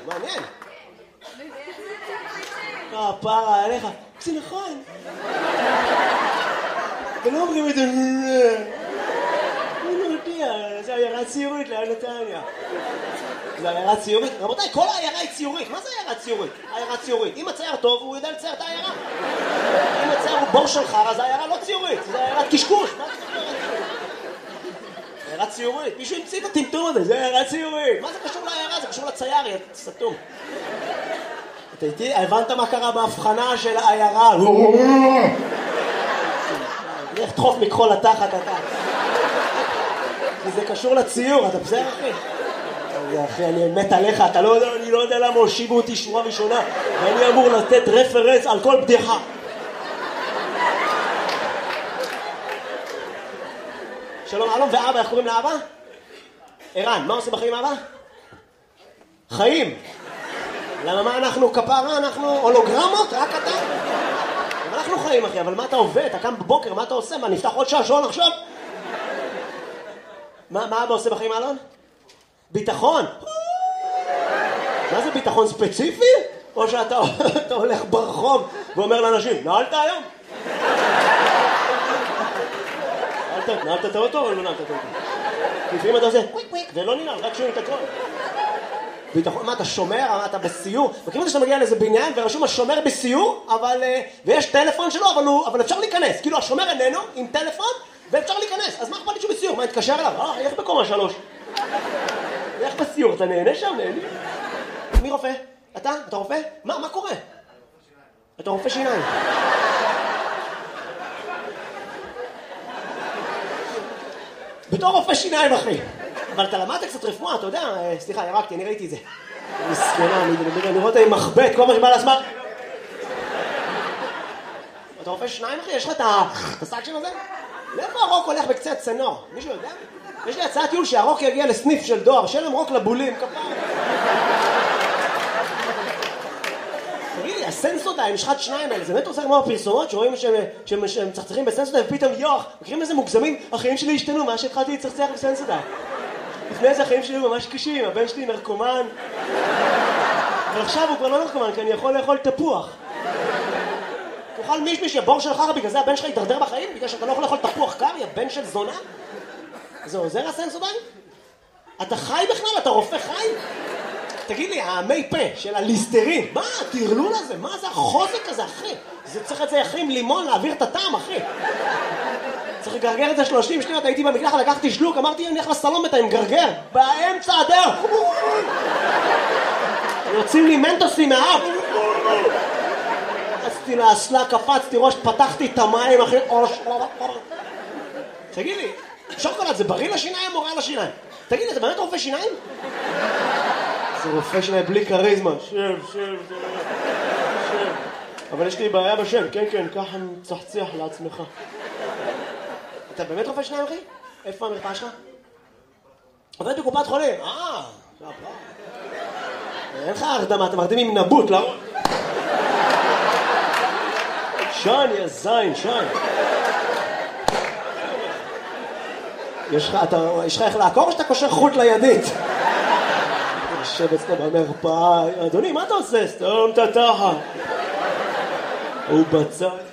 מעניין. פרה עליך. זה נכון. ולא אומרים את זה. אני לא יודע, זה עיירה ציורית ליד נתניה. זה עיירה ציורית? רבותיי, כל העיירה היא ציורית. מה זה עיירה ציורית? עיירה ציורית. אם הצייר טוב, הוא יודע לצייר את העיירה. אם הצייר הוא בור של חרא, זה עיירה לא ציורית. זה עיירת קשקוש. מה זה עיירה ציורית? מישהו המציא את הטמטום הזה, זה עיירה ציורית. מה זה קשור לעיירה? זה קשור לצייר, יא סתום. אתה איתי? הבנת מה קרה בהבחנה של העיירה? לך תחוף מכחול לתחת, אתה. כי זה קשור לציור, אתה בסדר, אחי? אחי, אני מת עליך, אתה לא יודע, אני לא יודע למה הושיבו אותי שורה ראשונה, ואני אמור לתת רפרנס על כל בדיחה. שלום, אלון ואבא, איך קוראים לאבא? ערן, מה עושה בחיים אבא? חיים. למה מה אנחנו כפרה? אנחנו הולוגרמות? רק אתה? אנחנו חיים, אחי, אבל מה אתה עובד? אתה קם בבוקר, מה אתה עושה? מה, נפתח עוד שעון עכשיו? מה אבא עושה בחיים, אלון? ביטחון. מה זה ביטחון ספציפי? או שאתה הולך ברחוב ואומר לאנשים, נעלת היום? נעלת את האוטו או לא נעלת את האוטו? לפעמים אתה עושה קוויק קוויק ולא ננעל, רק שומעים את הכל. ביטחון, מה אתה שומר? אתה בסיור? וכיוון שאתה מגיע לאיזה בניין ורשום השומר בסיור, ויש טלפון שלו, אבל אפשר להיכנס. כאילו השומר איננו עם טלפון ואפשר להיכנס. אז מה אכפת לי שהוא בסיור? מה, נתקשר אליו? איך בקומה 3? איך בסיור? אתה נהנה שם? נהנה? מי רופא? אתה? אתה רופא? מה קורה? אתה רופא שיניים. בתור רופא שיניים, אחי. אבל אתה למדת קצת רפואה, אתה יודע? סליחה, ירקתי, אני ראיתי את זה. מסכנה, אני רואה אותה עם מחבט, כל מה שבא לעצמה. אתה רופא שיניים, אחי? יש לך את הסאקשן הזה? לאיפה הרוק הולך בקצה הצנור? מישהו יודע? יש לי הצעת טיול שהרוק יגיע לסניף של דואר, שאין להם רוק לבולים, כפר. תגיד לי, הסנסודיים, משחת שניים האלה, זה באמת עושה כמו הפרסומות שרואים שהם מצחצחים בסנסודיים ופתאום יוח, מכירים איזה מוגזמים? החיים שלי השתנו, מה שהתחלתי לצחצח בסנסודיים. לפני זה החיים שלי ממש קשים, הבן שלי נרקומן. אבל עכשיו הוא כבר לא נרקומן, כי אני יכול לאכול תפוח. תאכל מישמיש, יא בור של חרא, בגלל זה הבן שלך יתדרדר בחיים? בגלל שאתה לא יכול לאכול תפוח קר, יא בן של זונה? זה עוזר הסנסודיים? אתה חי בכלל? אתה רופא חי? תגיד לי, המי פה של הליסטרין, מה התרלול הזה? מה זה החוזק הזה, אחי? זה צריך את זה אחי עם לימון להעביר את הטעם, אחי. צריך לגרגר את זה 30 שניות, הייתי במקלחת, לקחתי שלוק, אמרתי, אני הולך לסלון אתה עם גרגר, באמצע הדרך. יוצאים לי מנטוסים מהאף. קפצתי לאסלה, קפצתי ראש, פתחתי את המים, אחי. תגיד לי, שוקולד זה בריא לשיניים או רע לשיניים? תגיד לי, אתה באמת רופא שיניים? זה רופא שיניים בלי קריזמה. שב. אבל יש לי בעיה בשם, כן, ככה מצחצח לעצמך. אתה באמת רופא שיניים, אחי? איפה המרפאה שלך? עובד בקופת חולים. אין לך הרדמה, אתה מרדים עם נבוט, לא? שן, יא זין, שן. יש לך איך לעקור או שאתה קושר חוט לידית? יושב אצלו במרפאה, אדוני, מה אתה עושה? סתום את התחת. הוא בצד.